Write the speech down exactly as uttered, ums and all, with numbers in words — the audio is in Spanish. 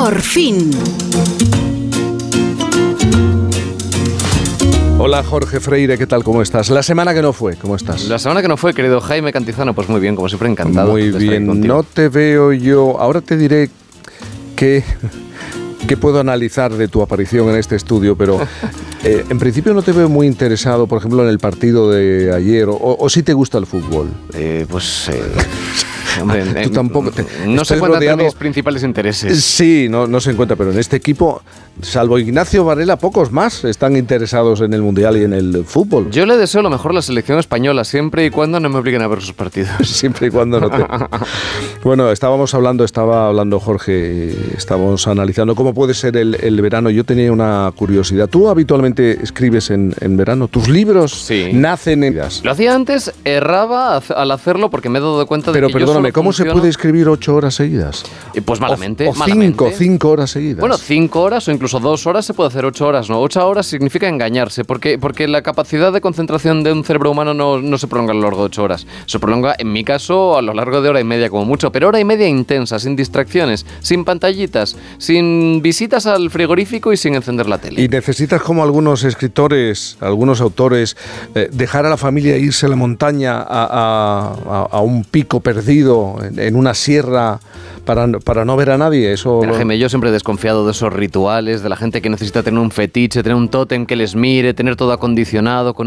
Por fin. Hola Jorge Freire, ¿qué tal? ¿Cómo estás? La semana que no fue, ¿cómo estás? La semana que no fue, querido Jaime Cantizano, pues muy bien, como siempre, encantado. Muy bien, no te veo yo. Ahora te diré que... ¿Qué puedo analizar de tu aparición en este estudio? Pero eh, en principio no te veo muy interesado, por ejemplo, en el partido de ayer, o, o si te gusta el fútbol. Eh, pues... Eh... Hombre, Tú tampoco te, no se cuentan rodeado... mis principales intereses. Sí, no, no se encuentra, pero en este equipo, salvo Ignacio Varela, pocos más están interesados en el Mundial y en el fútbol. Yo le deseo lo mejor a la selección española, siempre y cuando no me obliguen a ver sus partidos. Siempre y cuando no te... Bueno, estábamos hablando, estaba hablando Jorge, estábamos analizando cómo puede ser el, el verano. Yo tenía una curiosidad. ¿Tú habitualmente escribes en, en verano? ¿Tus libros sí. nacen en...? Lo hacía antes, erraba al hacerlo porque me he dado cuenta de pero, que perdóname, yo ¿cómo funciono... se puede escribir ocho horas seguidas? Pues malamente. O, o malamente. cinco, cinco horas seguidas. Bueno, cinco horas o incluso dos horas se puede hacer ocho horas, ¿no? Ocho horas significa engañarse, porque, porque la capacidad de concentración de un cerebro humano no, no se prolonga a lo largo de ocho horas. Se prolonga, en mi caso, a lo largo de hora y media como mucho, pero hora y media intensa, sin distracciones, sin pantallitas, sin visitas al frigorífico y sin encender la tele. Y necesitas, como algunos escritores, algunos autores, eh, dejar a la familia e irse a la montaña, a, a, a un pico perdido, en, en una sierra, para, para no ver a nadie. Eso. Pero, lo... Jaime, yo siempre he desconfiado de esos rituales, de la gente que necesita tener un fetiche, tener un tótem que les mire, tener todo acondicionado, con